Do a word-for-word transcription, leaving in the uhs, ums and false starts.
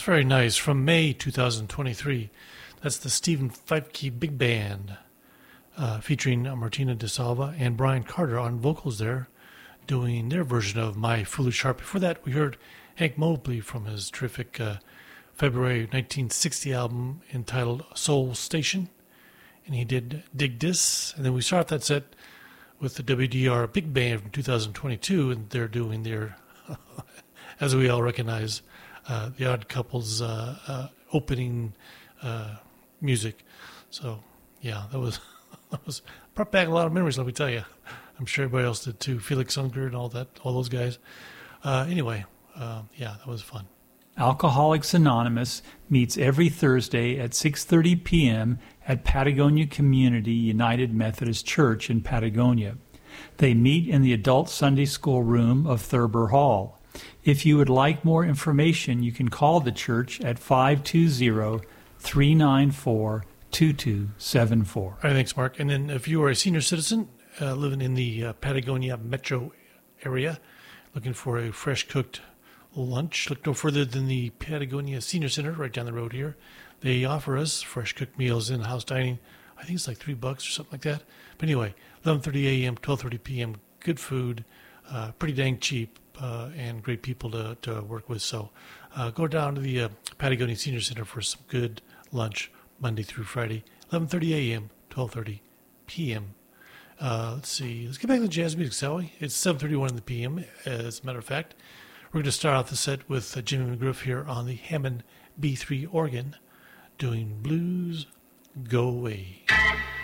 That's very nice. From May twenty twenty-three. That's the Stephen Feifke Big Band, uh, featuring Martina DeSalva and Brian Carter on vocals there, doing their version of My Foolish Heart. Before that, we heard Hank Mobley from his terrific uh, February nineteen sixty album entitled Soul Station, and he did Dig This. And then we start that set with the W D R Big Band from two thousand twenty-two, and they're doing their, as we all recognize, uh, The Odd Couple's uh, uh, opening uh, music. So, yeah, that was that was brought back a lot of memories, let me tell you. I'm sure everybody else did too. Felix Unger and all that, all those guys. Uh, anyway, uh, yeah, that was fun. Alcoholics Anonymous meets every Thursday at six thirty p.m. at Patagonia Community United Methodist Church in Patagonia. They meet in the Adult Sunday School room of Thurber Hall. If you would like more information, you can call the church at five two zero, three nine four, two two seven four. All right, thanks, Mark. And then if you are a senior citizen uh, living in the uh, Patagonia metro area, looking for a fresh-cooked lunch, look no further than the Patagonia Senior Center right down the road here. They offer us fresh cooked meals in house dining. I think it's like three bucks or something like that. But anyway, eleven thirty a.m., twelve thirty p.m., good food, uh, pretty dang cheap, uh, and great people to, to work with. So uh, go down to the uh, Patagonia Senior Center for some good lunch Monday through Friday, eleven thirty a.m., twelve thirty p.m. Uh, let's see. Let's get back to the jazz music, shall we? It's seven thirty-one in the p m, as a matter of fact. We're going to start off the set with uh, Jimmy McGriff here on the Hammond B three organ doing Blues Go Away.